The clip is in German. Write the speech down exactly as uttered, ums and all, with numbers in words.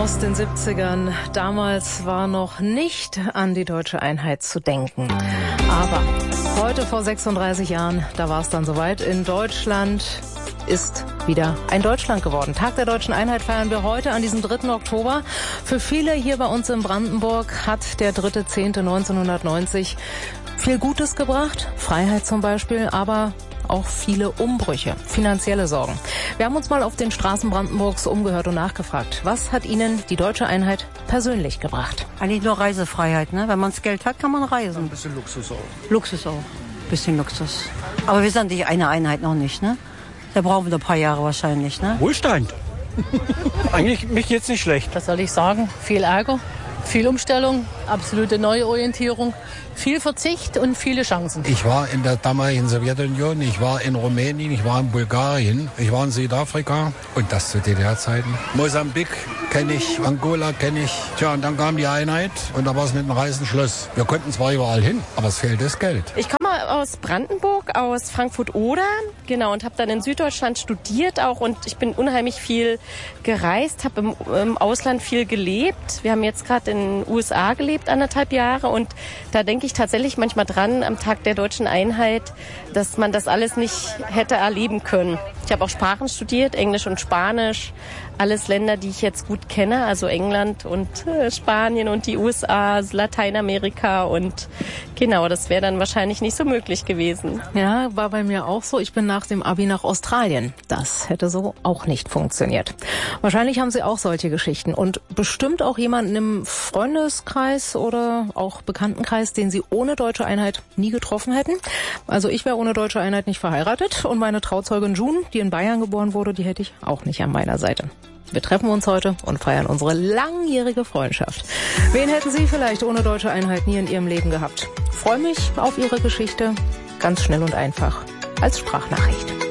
aus den siebzigern. Damals war noch nicht an die deutsche Einheit zu denken. Aber heute vor sechsunddreißig Jahren, da war es dann soweit. In Deutschland ist wieder ein Deutschland geworden. Tag der deutschen Einheit feiern wir heute an diesem dritten Oktober. Für viele hier bei uns in Brandenburg hat der dritte zehnte neunzehnhundertneunzig viel Gutes gebracht. Freiheit zum Beispiel, aber auch viele Umbrüche, finanzielle Sorgen. Wir haben uns mal auf den Straßen Brandenburgs umgehört und nachgefragt, was hat Ihnen die deutsche Einheit persönlich gebracht? Eigentlich nur Reisefreiheit, ne? Wenn man das Geld hat, kann man reisen. Ein bisschen Luxus auch. Luxus auch, ein bisschen Luxus. Aber wir sind nicht eine Einheit noch nicht, ne? Da brauchen wir ein paar Jahre wahrscheinlich, ne? Wohlstand. Eigentlich mich jetzt nicht schlecht. Was soll ich sagen? Viel Ärger, viel Umstellung, absolute Neuorientierung, viel Verzicht und viele Chancen. Ich war in der damaligen Sowjetunion, ich war in Rumänien, ich war in Bulgarien, ich war in Südafrika und das zu D D R-Zeiten. Mosambik kenne ich, Angola kenne ich. Tja, und dann kam die Einheit und da war es mit dem Reisen Schluss. Wir konnten zwar überall hin, aber es fehlt das Geld. Ich komme aus Brandenburg, aus Frankfurt-Oder, genau, und habe dann in Süddeutschland studiert auch und ich bin unheimlich viel gereist, habe im, im Ausland viel gelebt. Wir haben jetzt gerade in den U S A gelebt, anderthalb Jahre, und da denke ich tatsächlich manchmal dran, am Tag der deutschen Einheit, dass man das alles nicht hätte erleben können. Ich habe auch Sprachen studiert, Englisch und Spanisch, alles Länder, die ich jetzt gut kenne, also England und äh, Spanien und die U S A, Lateinamerika, und genau, das wäre dann wahrscheinlich nicht so möglich gewesen. Ja, war bei mir auch so. Ich bin nach dem Abi nach Australien. Das hätte so auch nicht funktioniert. Wahrscheinlich haben Sie auch solche Geschichten und bestimmt auch jemanden im Freundeskreis oder auch Bekanntenkreis, den Sie ohne deutsche Einheit nie getroffen hätten. Also ich wäre ohne deutsche Einheit nicht verheiratet und meine Trauzeugin June, die in Bayern geboren wurde, die hätte ich auch nicht an meiner Seite. Wir treffen uns heute und feiern unsere langjährige Freundschaft. Wen hätten Sie vielleicht ohne deutsche Einheit nie in Ihrem Leben gehabt? Ich freue mich auf Ihre Geschichte, ganz schnell und einfach, als Sprachnachricht.